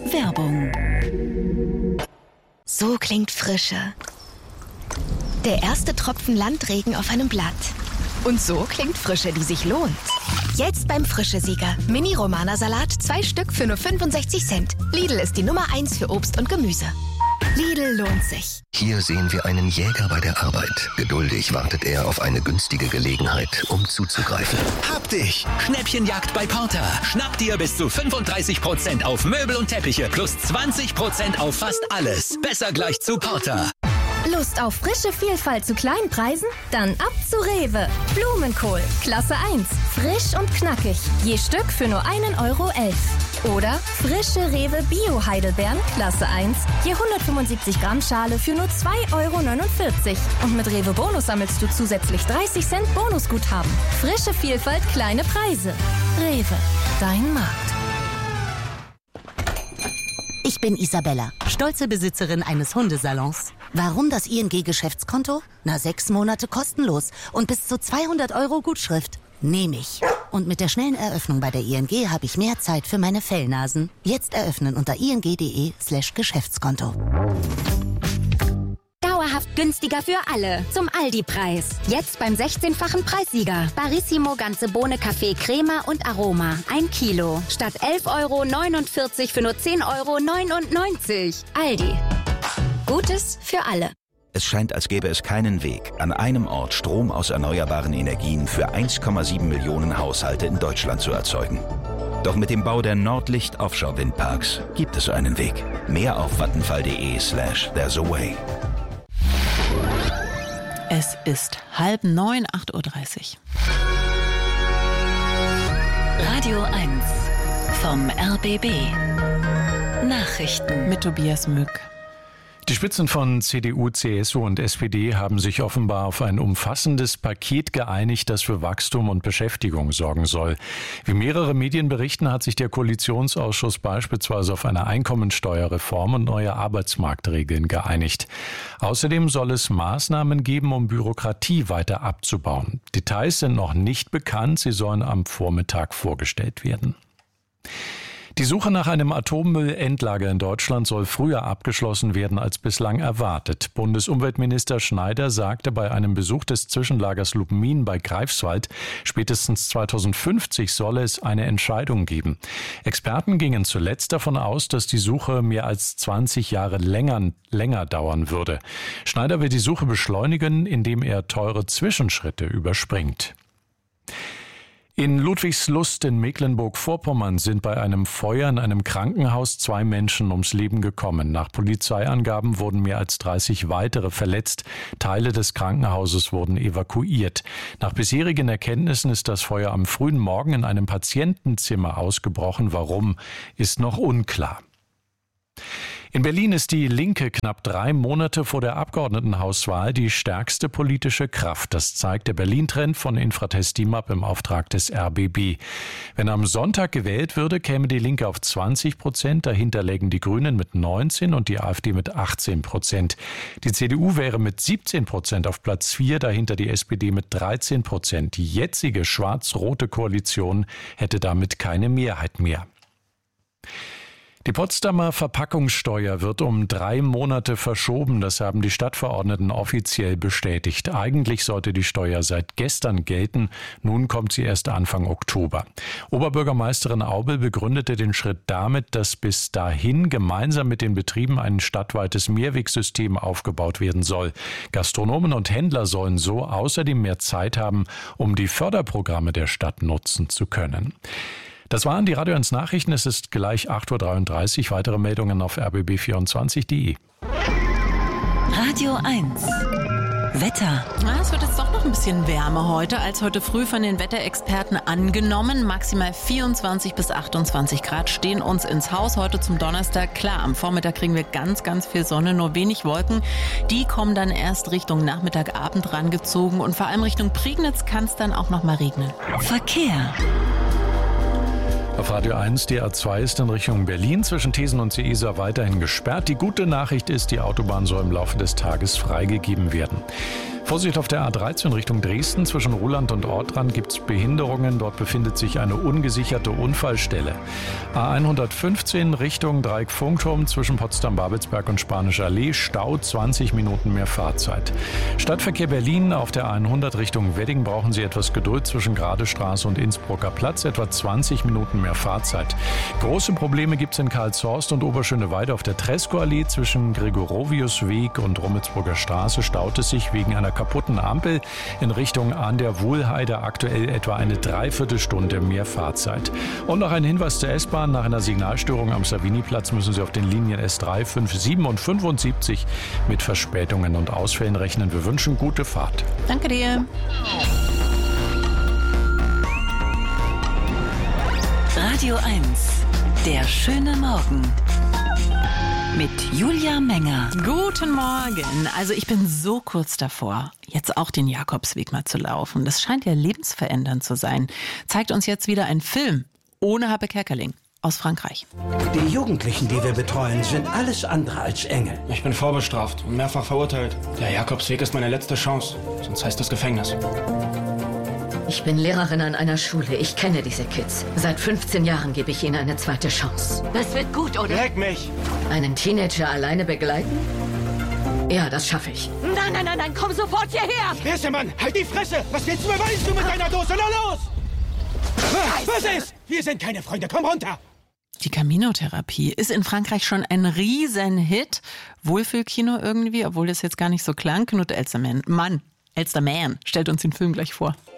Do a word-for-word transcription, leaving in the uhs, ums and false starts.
Werbung. So klingt Frische. Der erste Tropfen Landregen auf einem Blatt. Und so klingt Frische, die sich lohnt. Jetzt beim Frische-Sieger. Mini-Romana-Salat, zwei Stück für nur fünfundsechzig Cent. Lidl ist die Nummer eins für Obst und Gemüse. Lidl lohnt sich. Hier sehen wir einen Jäger bei der Arbeit. Geduldig wartet er auf eine günstige Gelegenheit, um zuzugreifen. Hab dich! Schnäppchenjagd bei Porter. Schnapp dir bis zu fünfunddreißig Prozent auf Möbel und Teppiche plus zwanzig Prozent auf fast alles. Besser gleich zu Porter. Lust auf frische Vielfalt zu kleinen Preisen? Dann ab zu Rewe. Blumenkohl, Klasse eins. Frisch und knackig. Je Stück für nur einen Euro elf. Oder frische Rewe Bio-Heidelbeeren, Klasse eins. Je hundertfünfundsiebzig Gramm Schale für nur zwei Euro neunundvierzig. Und mit Rewe Bonus sammelst du zusätzlich dreißig Cent Bonusguthaben. Frische Vielfalt, kleine Preise. Rewe, dein Markt. Ich bin Isabella, stolze Besitzerin eines Hundesalons. Warum das I N G-Geschäftskonto? Na, sechs Monate kostenlos und bis zu zweihundert Euro Gutschrift. Nehme ich. Und mit der schnellen Eröffnung bei der I N G habe ich mehr Zeit für meine Fellnasen. Jetzt eröffnen unter ing.de slash Geschäftskonto. Dauerhaft günstiger für alle. Zum Aldi-Preis. Jetzt beim sechzehnfachen Preissieger. Barissimo ganze Bohne Kaffee Crema und Aroma. Ein Kilo. Statt elf Euro neunundvierzig für nur zehn Euro neunundneunzig. Aldi. Gutes für alle. Es scheint, als gäbe es keinen Weg, an einem Ort Strom aus erneuerbaren Energien für eins Komma sieben Millionen Haushalte in Deutschland zu erzeugen. Doch mit dem Bau der Nordlicht Offshore Windparks gibt es einen Weg. Mehr auf vattenfall.de slash there's a way. Es ist halb neun, acht Uhr dreißig. Radio eins vom R B B. Nachrichten mit Tobias Mück. Die Spitzen von C D U, C S U und S P D haben sich offenbar auf ein umfassendes Paket geeinigt, das für Wachstum und Beschäftigung sorgen soll. Wie mehrere Medien berichten, hat sich der Koalitionsausschuss beispielsweise auf eine Einkommensteuerreform und neue Arbeitsmarktregeln geeinigt. Außerdem soll es Maßnahmen geben, um Bürokratie weiter abzubauen. Details sind noch nicht bekannt, sie sollen am Vormittag vorgestellt werden. Die Suche nach einem Atommüllendlager in Deutschland soll früher abgeschlossen werden als bislang erwartet. Bundesumweltminister Schneider sagte bei einem Besuch des Zwischenlagers Lubmin bei Greifswald, spätestens zweitausendfünfzig solle es eine Entscheidung geben. Experten gingen zuletzt davon aus, dass die Suche mehr als zwanzig Jahre länger, länger dauern würde. Schneider will die Suche beschleunigen, indem er teure Zwischenschritte überspringt. In Ludwigslust in Mecklenburg-Vorpommern sind bei einem Feuer in einem Krankenhaus zwei Menschen ums Leben gekommen. Nach Polizeiangaben wurden mehr als dreißig weitere verletzt. Teile des Krankenhauses wurden evakuiert. Nach bisherigen Erkenntnissen ist das Feuer am frühen Morgen in einem Patientenzimmer ausgebrochen. Warum, ist noch unklar. In Berlin ist die Linke knapp drei Monate vor der Abgeordnetenhauswahl die stärkste politische Kraft. Das zeigt der Berlin-Trend von Infratest DIMAP im Auftrag des R B B. Wenn am Sonntag gewählt würde, käme die Linke auf zwanzig Prozent. Dahinter lägen die Grünen mit neunzehn und die AfD mit achtzehn Prozent. Die C D U wäre mit siebzehn Prozent auf Platz vier, dahinter die S P D mit dreizehn Prozent. Die jetzige schwarz-rote Koalition hätte damit keine Mehrheit mehr. Die Potsdamer Verpackungssteuer wird um drei Monate verschoben. Das haben die Stadtverordneten offiziell bestätigt. Eigentlich sollte die Steuer seit gestern gelten. Nun kommt sie erst Anfang Oktober. Oberbürgermeisterin Aubel begründete den Schritt damit, dass bis dahin gemeinsam mit den Betrieben ein stadtweites Mehrwegsystem aufgebaut werden soll. Gastronomen und Händler sollen so außerdem mehr Zeit haben, um die Förderprogramme der Stadt nutzen zu können. Das waren die Radio eins Nachrichten. Es ist gleich acht Uhr dreiunddreißig. Weitere Meldungen auf r b b vierundzwanzig punkt de. Radio eins. Wetter. Na, es wird jetzt doch noch ein bisschen wärmer heute als heute früh von den Wetterexperten angenommen. Maximal vierundzwanzig bis achtundzwanzig Grad stehen uns ins Haus heute zum Donnerstag. Klar, am Vormittag kriegen wir ganz, ganz viel Sonne, nur wenig Wolken. Die kommen dann erst Richtung Nachmittag, Abend rangezogen und vor allem Richtung Prignitz kann es dann auch noch mal regnen. Verkehr. Auf Radio eins, die A zwei ist in Richtung Berlin zwischen Thesen und Seesa weiterhin gesperrt. Die gute Nachricht ist, die Autobahn soll im Laufe des Tages freigegeben werden. Vorsicht auf der A dreizehn Richtung Dresden. Zwischen Ruhland und Ortrand gibt es Behinderungen. Dort befindet sich eine ungesicherte Unfallstelle. A hundertfünfzehn Richtung Dreieck-Funkturm zwischen Potsdam-Babelsberg und Spanische Allee. Stau, zwanzig Minuten mehr Fahrzeit. Stadtverkehr Berlin auf der A hundert Richtung Wedding brauchen Sie etwas Geduld zwischen Gradestraße und Innsbrucker Platz. Etwa zwanzig Minuten mehr Fahrzeit. Große Probleme gibt es in Karlshorst und Oberschöneweide auf der Treskoallee. Zwischen Gregoroviusweg und Rummelsburger Straße staut es sich wegen einer kaputten Ampel in Richtung an der Wohlheide, aktuell etwa eine Dreiviertelstunde mehr Fahrzeit. Und noch ein Hinweis zur S-Bahn. Nach einer Signalstörung am Saviniplatz müssen Sie auf den Linien S drei, fünf, sieben und fünfundsiebzig mit Verspätungen und Ausfällen rechnen. Wir wünschen gute Fahrt. Danke dir. Radio eins, der schöne Morgen. Mit Julia Menger. Guten Morgen. Also ich bin so kurz davor, jetzt auch den Jakobsweg mal zu laufen. Das scheint ja lebensverändernd zu sein. Zeigt uns jetzt wieder ein Film ohne Happe Kerkeling aus Frankreich. Die Jugendlichen, die wir betreuen, sind alles andere als Engel. Ich bin vorbestraft und mehrfach verurteilt. Der Jakobsweg ist meine letzte Chance, sonst heißt das Gefängnis. Ich bin Lehrerin an einer Schule. Ich kenne diese Kids. Seit fünfzehn Jahren gebe ich ihnen eine zweite Chance. Das wird gut, oder? Leck mich! Einen Teenager alleine begleiten? Ja, das schaffe ich. Nein, nein, nein, nein, komm sofort hierher! Fresse, Mann! Halt die Fresse! Was willst du beweisen du mit deiner Dose? Na los! Was ist? Wir sind keine Freunde. Komm runter! Die Camino-Therapie ist in Frankreich schon ein Riesenhit. Wohlfühlkino irgendwie, obwohl das jetzt gar nicht so klang. Knut Elstermann, Mann, Elstermann stellt uns den Film gleich vor.